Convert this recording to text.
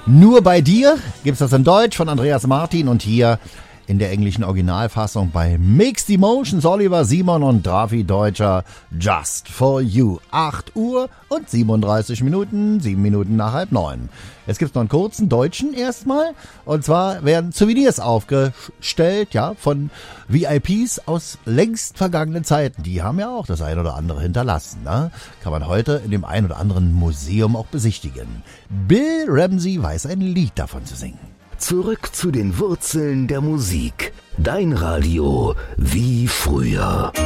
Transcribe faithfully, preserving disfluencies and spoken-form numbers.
Nur bei dir gibt's das in Deutsch von Andreas Martin und hier in der englischen Originalfassung bei Mixed Emotions Oliver Simon und Drafi Deutscher Just for You. acht Uhr und siebenunddreißig Minuten, sieben Minuten nach halb neun. Es gibt noch einen kurzen deutschen erstmal und zwar werden Souvenirs aufgestellt, ja, von V I Ps aus längst vergangenen Zeiten. Die haben ja auch das ein oder andere hinterlassen, ne? Kann man heute in dem ein oder anderen Museum auch besichtigen. Bill Ramsey weiß ein Lied davon zu singen. Zurück zu den Wurzeln der Musik. Dein Radio wie früher.